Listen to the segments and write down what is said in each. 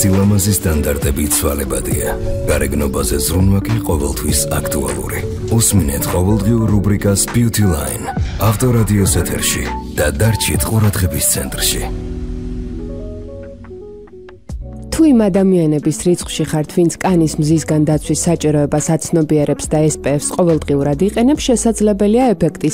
სილამაზის სტანდარტები ცვალებადია. გარეგნობაზე ზრუნვა კი ყოველთვის აქტუალური. უსმინეთ ყოველდღიურ რუბრიკას Beauty Line. ავტორადიოს ეთერში და დარჩით ყურადღების ცენტრში. თუ იმ ადამიანების რიცხვში ხართ, ვინც კანის მზისგან დაცვის საჭიროებას აცნობიერებს და SPF-ს ყოველდღიურად იყენებს, შესაძლებელია ეფექტის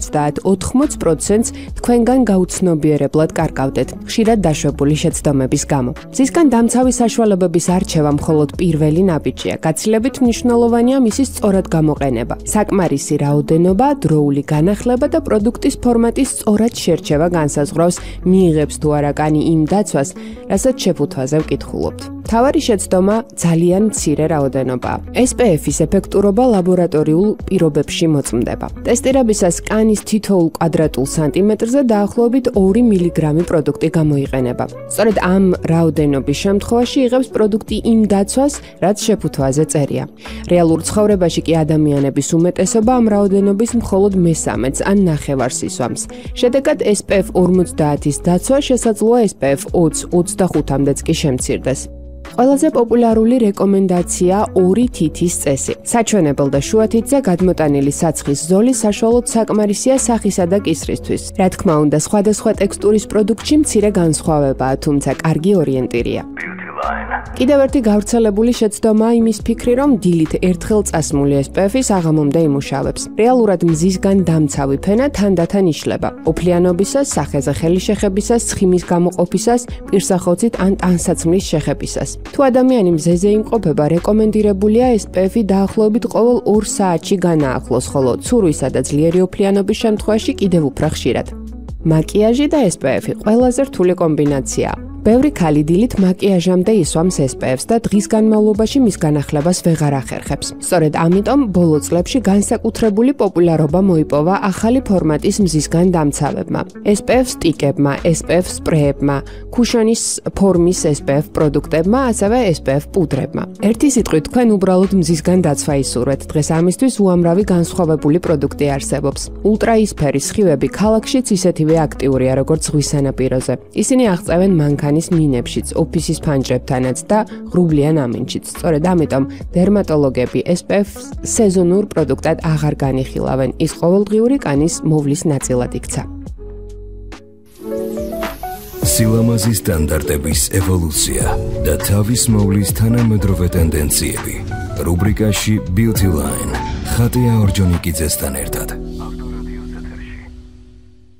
70-80%-ს თქვენგან გაუცნობიერებლად კარგავდეთ, ხშირად დაშვებული შეცდომების გამო. მზისგან დამცავის საშუალებების არჩევა მხოლოდ პირველი ნაბიჯია. გაცილებით მნიშვნელოვანია მისი სწორად გამოყენება. საკმარისი რაოდენობა, დროული განახლება და პროდუქტის ფორმატის სწორად შერჩევა განსაზღვრავს, მიიღებს თუ არა კანი იმ დაცვას, რასაც შეფუთვაზე ვკითხულობთ. მთავარი შეცდომა ძალიან მცირე რაოდენობაა. SPF-ის ეფექტურობა ლაბორატორიულ პირობებში მოწმდება. ტესტირებისას კანის თითოეულ კვადრატულ სანტიმეტრზე დაახლოებით 2 მილიგრამი პროდუქტი გამოიყენება. სწორედ ამ რაოდენობის შემთხვევაში იღებს პროდუქტი იმ დაცვას, რაც შეფუთვაზე წერია. რეალურ ცხოვრებაში კი ადამიანების უმეტესობა ამ რაოდენობის მხოლოდ მესამედს ან ნახევარს ისვამს. შედეგად SPF 50-ის დაცვა შესაძლოა SPF 20-25-მდეც კი შემცირდეს. ყველაზე პოპულარული რეკომენდაცია 2 თითის წესი. საჩვენებელ და შუა თითზე გადმოტანილი საცხის ზოლი საშუალოდ საკმარისია სახისა და კისრისთვის. რა თქმა უნდა, სხვადასხვა ტექსტურის პროდუქტში მცირე განსხვავებაა, თუმცა კარგი ორიენტირია. კიდევ ერთი გავრცელებული შეცდომაა იმის ფიქრი, რომ დილით ერთხელ წასმული SPF-ის აღამომდე იმუშავებს. რეალურად მზისგან დამცავი ფენა თანდათან იშლება. ოფლიანობისას, სახეზე ხელი შეხებისას, ცხიმის გამოყოფისას, პირსახოცით ან ტანსაცმლის შეხებისას. თუ ადამიანი მზეზე იმყოფება, რეკომენდირებულია SPF-ი დაახლოებით ყოველ 2 საათში განაახლოს, ხოლო ცურვისა და ძლიერი ოფლიანობის შემთხვევაში კიდევ უფრო ხშირად. მაკიაჟი და SPF-ი ყველაზე რთული კომბინაციაა. ბევრი ქალი დილით მაკიაჟამდე ისვამს SPF-ს და დღის განმავლობაში მის განახლებას ვეღარ ახერხებს. სწორედ ამიტომ ბოლო წლებში განსაკუთრებული პოპულარობა მოიპოვა ახალი ფორმატის მზისგან დამცავებმა. SPF სტიკებმა, SPF სპრეებმა, ქუშონის ფორმის SPF პროდუქტებმა, ასევე SPF პუდრებმა. ერთი სიტყვით, თქვენ უბრალოდ მზისგან დაცვა ისურვეთ. დღეს ამისთვის უამრავი განსხვავებული პროდუქტი არსებობს. ულტრაისფერი სხივები ქალაქშიც ისეთივე აქტიურია, როგორც ზღვის სანაპიროზე. ისინი აღწევენ მანქანის მინებშიც, ოფისის ფანჯრებთანაც და ღრუბლიან ამინჩიც. სწორედ ამიტომ დერმატოლოგები SPF-ს სეზონურ პროდუქტად აღარ განიხილავენ. ის ყოველდღიური კანის მოვლის ნაწილად იქცა. სილამაზის სტანდარტების ევოლუცია და თავის მოვლის თანამედროვე ტენდენციები. რუბრიკაში Beauty Line. ხატია ორჯონიკიძესთან ერთად.